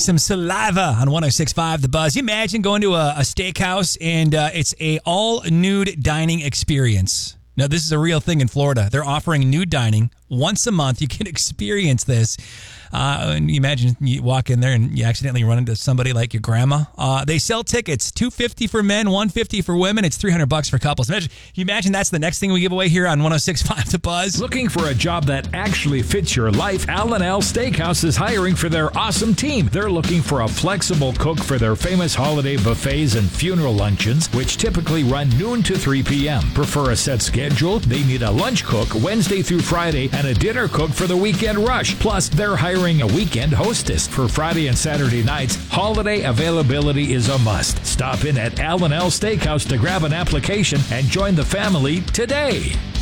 some saliva on 106.5 The Buzz. You imagine going to a steakhouse and it's a all-nude dining experience. Now, this is a real thing in Florida. They're offering nude dining once a month. You can experience this. And you imagine you walk in there and you accidentally run into somebody like your grandma. They sell tickets, $250 for men, $150 for women. It's $300 for couples. You imagine that's the next thing we give away here on 106.5 The Buzz. Looking for a job that actually fits your life? Al & Al Steakhouse is hiring for their awesome team. They're looking for a flexible cook for their famous holiday buffets and funeral luncheons, which typically run noon to 3 p.m. Prefer a set schedule? They need a lunch cook Wednesday through Friday and a dinner cook for the weekend rush. Plus, they're hiring a weekend hostess for Friday and Saturday nights. Holiday availability is a must. Stop in at Al & Al Steakhouse to grab an application and join the family today.